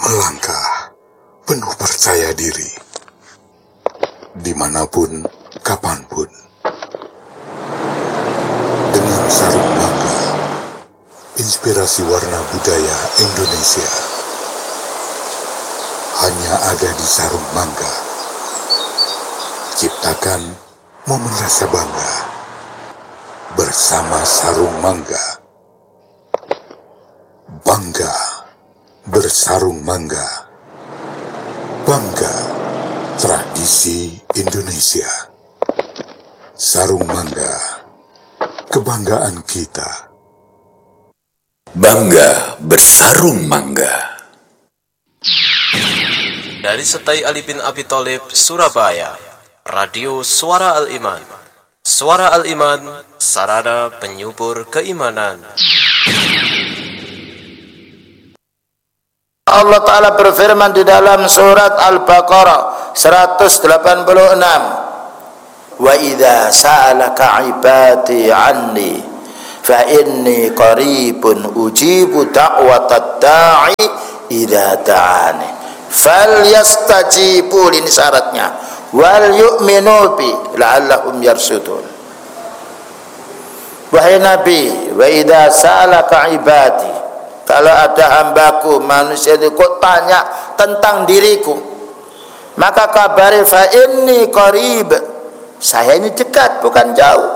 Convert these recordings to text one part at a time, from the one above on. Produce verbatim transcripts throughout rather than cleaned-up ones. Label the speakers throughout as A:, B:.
A: melangkah penuh percaya diri, dimanapun, kapanpun, dengan sarung mangga, inspirasi warna budaya Indonesia, hanya ada di sarung mangga. Ciptakan momen rasa bangga bersama sarung mangga. Bangga bersarung mangga. Bangga tradisi Indonesia. Sarung mangga, kebanggaan kita.
B: Bangga bersarung mangga.
C: Dari Setai Ali bin Abi Thalib, Surabaya, Radio Suara Al-Iman. Suara Al-Iman, sarana penyubur keimanan.
D: Allah Ta'ala berfirman di dalam surat Al-Baqarah seratus delapan puluh enam, wa idza sa'alaka ibadi anni fa inni qaribun ujibu da'watad da'i idza da'ani falyastajibu, ini syaratnya, wal yu'minu bi la'allahum yarsudun. Wahai Nabi, wa idza sa'alaka ibadi, kalau ada hambaku manusia itu kok tanya tentang diriku, maka kabari fa inni qarib, saya ini dekat bukan jauh,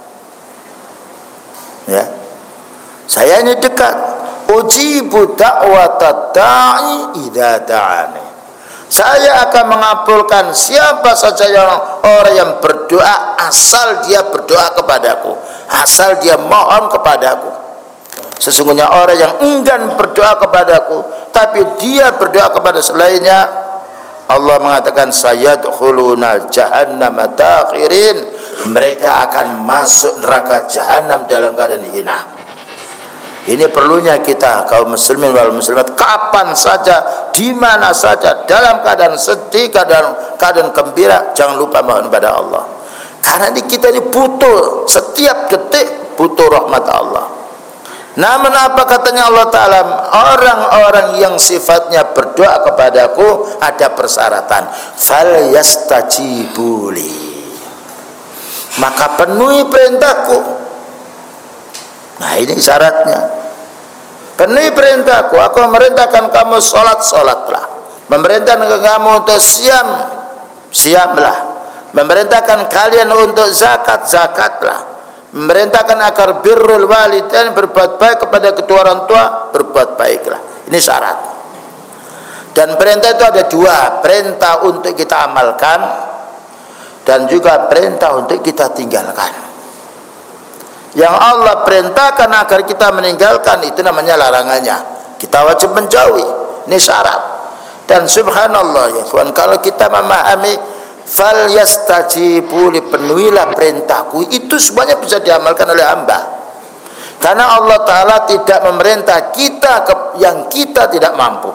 D: ya, saya ini dekat. Ujibu da'watad da'i idza da'ani, saya akan mengabulkan siapa saja yang orang yang berdoa, asal dia berdoa kepadaku, asal dia mohon kepadaku. Sesungguhnya orang yang enggan berdoa kepadaku tapi dia berdoa kepada selainnya, Allah mengatakan sayadkhuluna jahannama dakhirin, mereka akan masuk neraka jahanam dalam keadaan hina. Ini perlunya kita kaum muslimin wal muslimat, kapan saja, di mana saja, dalam keadaan sedih, keadaan keadaan gembira, jangan lupa mohon kepada Allah. Karena ini kita ini butuh, setiap detik butuh rahmat Allah. Namun apa katanya Allah Ta'ala, orang-orang yang sifatnya berdoa kepadaku ada persyaratan, fal yastajibuli, maka penuhi perintahku. Nah ini syaratnya, penuhi perintahku. Aku memerintahkan kamu sholat, sholatlah. Memerintahkan kamu untuk siam, siamlah. Memerintahkan kalian untuk zakat, zakatlah. Memerintahkan agar birrul walidain, berbuat baik kepada kedua orang tua, berbuat baiklah. Ini syarat. Dan perintah itu ada dua, perintah untuk kita amalkan dan juga perintah untuk kita tinggalkan. Yang Allah perintahkan agar kita meninggalkan itu namanya larangannya, kita wajib menjauhi. Ini syarat. Dan subhanallah ya kawan, kalau kita memahami fal yastajibu li, penuhilah perintahku, itu semuanya bisa diamalkan oleh hamba. Karena Allah Ta'ala tidak memerintah kita yang kita tidak mampu.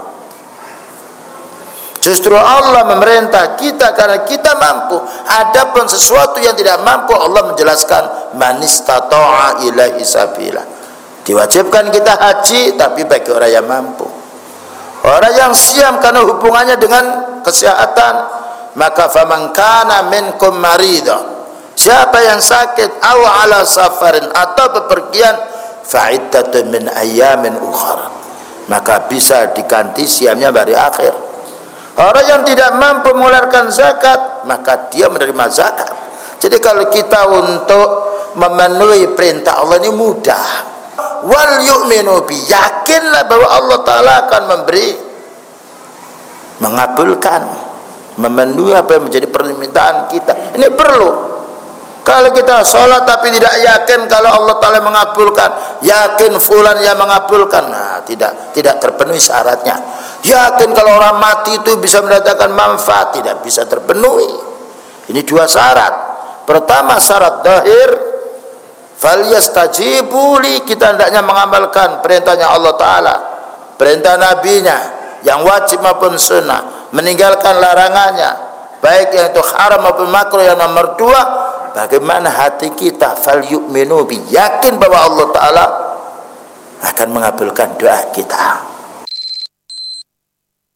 D: Justru Allah memerintah kita karena kita mampu. Adapun sesuatu yang tidak mampu, Allah menjelaskan man istata'a ilaihi sabila. Diwajibkan kita haji tapi bagi orang yang mampu. Orang yang siam karena hubungannya dengan kesehatan, maka faman kana minkum marida, siapa yang sakit, aw ala safarin, atau bepergian, fa'iddatun min ayyamin ukhra, maka bisa diganti siamnya hari akhir. Orang yang tidak mampu mengeluarkan zakat, maka dia menerima zakat. Jadi kalau kita untuk memenuhi perintah Allah ini mudah. Wal yu'minu bi, yakinlah bahwa Allah Ta'ala akan memberi, mengabulkan, memenuhi apa yang menjadi permintaan kita. Ini perlu. Kalau kita sholat tapi tidak yakin kalau Allah Ta'ala mengabulkan, yakin fulan yang mengabulkan, nah tidak tidak terpenuhi syaratnya. Yakin kalau orang mati itu bisa mendatangkan manfaat, tidak bisa terpenuhi. Ini dua syarat. Pertama syarat zahir, falyastajibu li, kita hendaknya mengamalkan perintahnya Allah Ta'ala, perintah nabinya yang wajib maupun sunnah, meninggalkan larangannya, baik yang itu haram maupun makruh. Yang nomor dua, bagaimana hati kita, fal yu'minu bi, yakin bahwa Allah Ta'ala akan mengabulkan doa kita.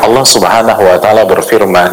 E: Allah Subhanahu wa taala berfirman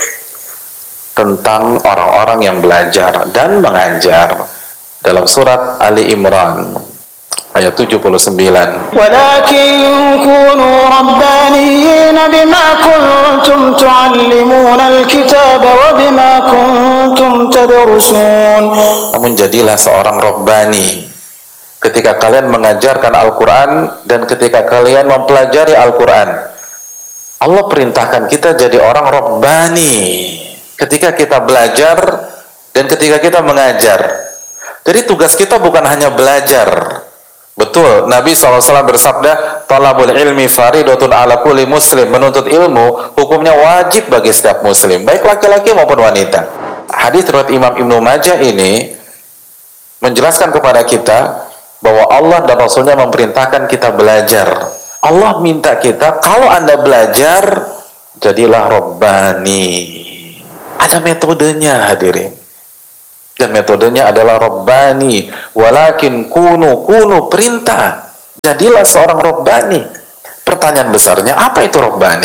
E: tentang orang-orang yang belajar dan mengajar dalam surat Ali Imran ayat tujuh puluh sembilan.
F: Walakin kunu rabbaniyyin bima kuntum tu'allimuna al-kitaba wa bima kuntum tadrusun.
E: Namun jadilah seorang rabbani ketika kalian mengajarkan Al-Quran dan ketika kalian mempelajari Al-Quran. Allah perintahkan kita jadi orang rabbani ketika kita belajar dan ketika kita mengajar. Jadi tugas kita bukan hanya belajar. Betul, Nabi shallallahu alaihi wasallam bersabda, talabul ilmi faridatun ala kulli muslim. Menuntut ilmu hukumnya wajib bagi setiap muslim, baik laki-laki maupun wanita. Hadis riwayat Imam Ibnu Majah ini menjelaskan kepada kita bahwa Allah dan Rasulnya memerintahkan kita belajar. Allah minta kita, kalau Anda belajar, jadilah rabbani. Ada metodenya hadirin. Dan metodenya adalah rabbani. Walakin kunu, kunu perintah. Jadilah seorang rabbani. Pertanyaan besarnya, apa itu rabbani?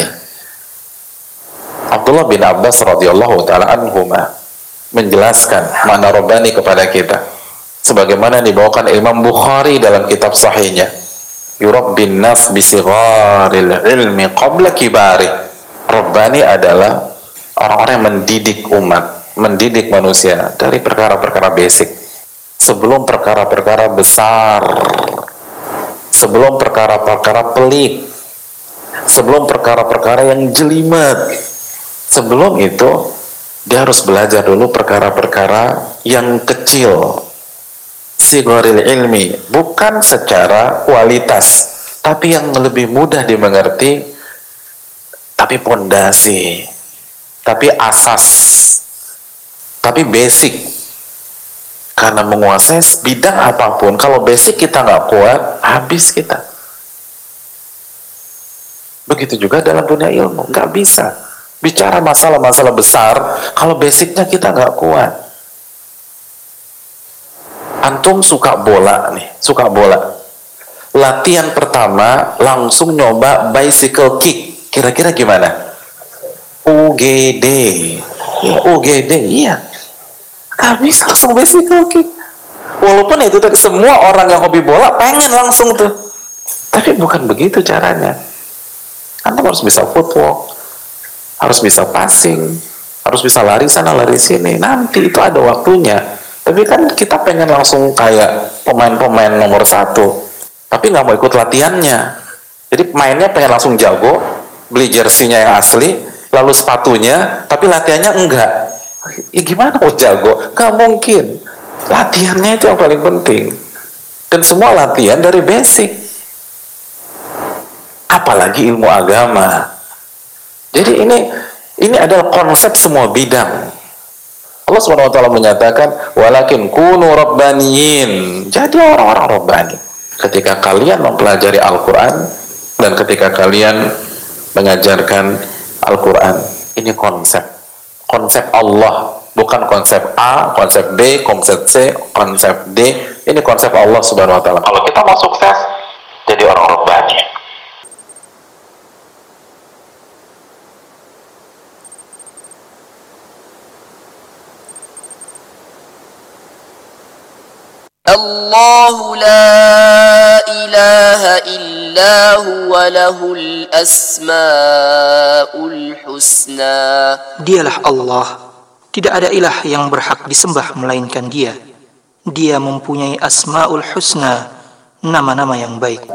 E: Abdullah bin Abbas radhiyallahu ta'ala anhuma menjelaskan makna rabbani kepada kita. Sebagaimana dibawakan Imam Bukhari dalam kitab sahihnya. Yurabbin nas bisigharil ilmi qabla kibari. Rabbani adalah orang-orang yang mendidik umat, mendidik manusia dari perkara-perkara basic sebelum perkara-perkara besar, sebelum perkara-perkara pelik, sebelum perkara-perkara yang jelimet. Sebelum itu dia harus belajar dulu perkara-perkara yang kecil. Sigharil ilmi, bukan secara kualitas, tapi yang lebih mudah dimengerti, tapi pondasi, tapi asas, tapi basic. Karena menguasai bidang apapun, kalau basic kita nggak kuat, habis kita. Begitu juga dalam dunia ilmu, nggak bisa bicara masalah-masalah besar kalau basicnya kita nggak kuat. Antum suka bola nih, suka bola. Latihan pertama langsung nyoba bicycle kick, kira-kira gimana? U G D, ya, U G D, iya. Gak bisa langsung bicycle kick. Walaupun itu semua orang yang hobi bola pengen langsung tuh, tapi bukan begitu caranya. Anda harus bisa footwork, harus bisa passing, harus bisa lari sana lari sini. Nanti itu ada waktunya. Tapi kan kita pengen langsung kayak pemain-pemain nomor satu, tapi nggak mau ikut latihannya. Jadi mainnya pengen langsung jago, beli jersinya yang asli, lalu sepatunya, tapi latihannya enggak. Ya gimana mau jago? Nggak mungkin. Latihannya itu yang paling penting. Dan semua latihan dari basic. Apalagi ilmu agama. Jadi ini ini adalah konsep semua bidang. Allah subhanahu wa taala menyatakan, walakin kunu rabbaniyin. Jadi orang-orang rabbani. Ketika kalian mempelajari Al-Quran dan ketika kalian mengajarkan Al-Quran. Ini konsep. Konsep Allah. Bukan konsep A, konsep B, konsep C, konsep D. Ini konsep Allah subhanahu wa taala. Kalau kita mau sukses, jadi orang rabbani.
G: الله لا إله إلا هو له الأسماء الحسنى.
H: Dialah Allah, tidak ada ilah yang berhak disembah melainkan Dia. Dia mempunyai asmaul husna, nama-nama yang baik.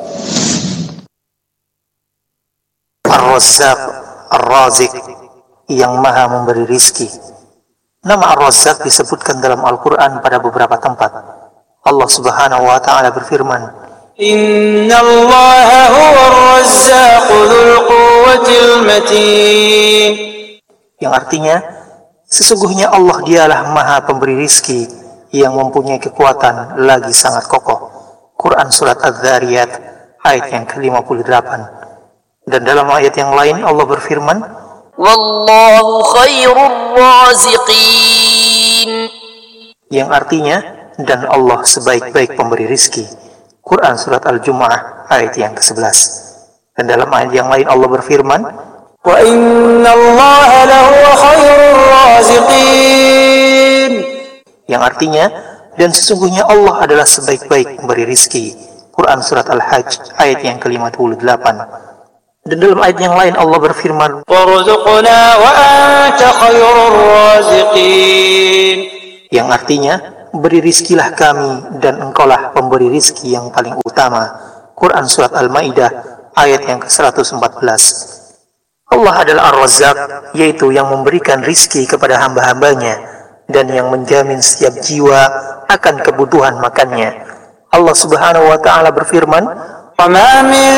H: Ar-Razzaq, Ar-Razik, yang maha memberi rizki. Nama Ar-Razzaq disebutkan dalam Al-Quran pada beberapa tempat. Allah subhanahu wa ta'ala berfirman,
F: Inna Allah huwa ar-Razzaq dzul quwwatil matin.
H: Yang artinya, sesungguhnya Allah dialah maha pemberi rizki yang mempunyai kekuatan lagi sangat kokoh. Quran Surat Adz-Dzariyat ayat yang ke lima puluh delapan. Dan dalam ayat yang lain Allah berfirman,
G: Wallahu khairur raziqin.
H: Yang artinya, dan Allah sebaik-baik pemberi rizki. Quran Surat Al-Jumu'ah ayat yang ke sebelas. Dan dalam ayat yang lain Allah berfirman,
F: Wa inna Allah lahu khairur raziqin.
H: Yang artinya, dan sesungguhnya Allah adalah sebaik-baik pemberi rizki. Quran Surat Al-Hajj ayat yang ke lima puluh delapan. Dan dalam ayat yang lain Allah berfirman,
F: Warzuqna wa anta khairur raziqin.
H: Yang artinya, beri rizkilah kami dan engkaulah pemberi rizki yang paling utama. Quran Surat Al-Ma'idah ayat yang ke seratus empat belas. Allah adalah Ar-Razzaq, yaitu yang memberikan rizki kepada hamba-hambanya dan yang menjamin setiap jiwa akan kebutuhan makannya. Allah Subhanahu wa taala berfirman,
F: "Wa ma min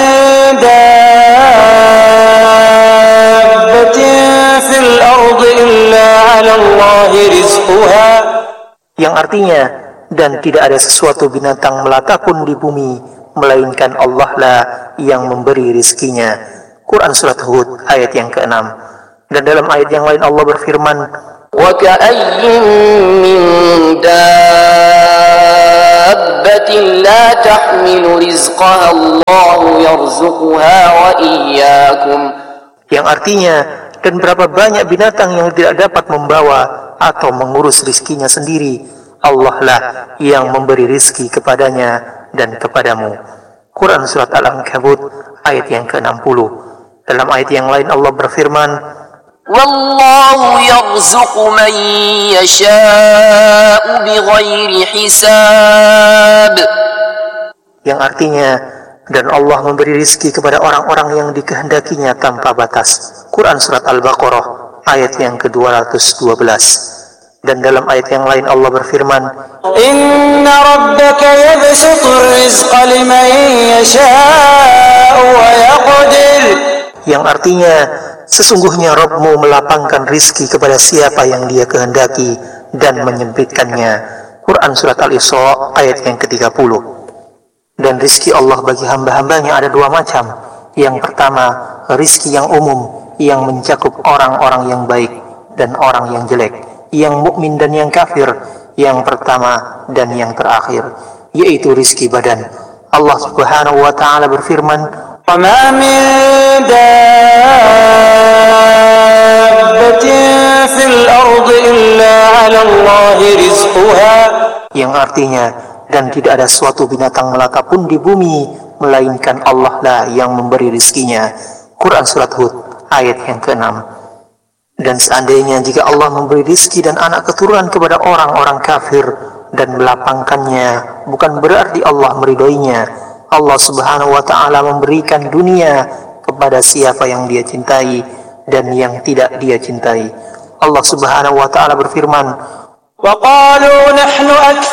F: dabbatin fil ardi illa 'ala Allahi rizquha."
H: Yang artinya, dan tidak ada sesuatu binatang melata pun di bumi melainkan Allah lah yang memberi rizkinya. Quran Surat Hud ayat yang keenam. Dan dalam ayat yang lain Allah berfirman,
G: وَكَأَيٍّ مِّن دَابَّةٍ لَّا تَحْمِلُ رِزْقَهَا اللَّهُ يَرْزُقُهَا وَإِيَّاكُمْ.
H: Yang artinya, dan berapa banyak binatang yang tidak dapat membawa atau mengurus rizkinya sendiri, Allah lah yang memberi rizki kepadanya dan kepadamu. Quran Surat Al-Ankabut ayat yang ke enam puluh. Dalam ayat yang lain Allah berfirman,
G: Wallahu yarzuqu man yasha'u bighairi hisab.
H: Yang artinya, dan Allah memberi rizki kepada orang-orang yang dikehendakinya tanpa batas. Quran Surat Al-Baqarah ayat yang ke dua ratus dua belas. Dan dalam ayat yang lain Allah berfirman,
F: Inna rabbaka yabsutur rizqa liman yasha'u wa yaqdir.
H: Yang artinya, sesungguhnya Rabbmu melapangkan rizki kepada siapa yang dia kehendaki dan menyempitkannya. Quran Surat Al-Isra ayat yang ke tiga puluh. Dan rizki Allah bagi hamba-hambanya ada dua macam. Yang pertama, rizki yang umum, yang mencakup orang-orang yang baik dan orang yang jelek, yang mukmin dan yang kafir, yang pertama dan yang terakhir, yaitu rizki badan. Allah Subhanahu wa taala berfirman,
F: وَمَا مِن دَابَّةٍ فِي الْأَرْضِ إِلَّا عَلَى اللَّهِ رِزْقُهَا.
H: Yang artinya, dan tidak ada suatu binatang melata pun di bumi melainkan Allah lah yang memberi rizkinya. Quran Surat Hud ayat yang keenam. Dan seandainya jika Allah memberi rizki dan anak keturunan kepada orang-orang kafir dan melapangkannya, bukan berarti Allah meridhoinya. Allah Subhanahu wa ta'ala memberikan dunia kepada siapa yang dia cintai dan yang tidak dia cintai. Allah Subhanahu wa ta'ala berfirman,
F: وَقَالُوا نَحْنُ أَكْثَرُ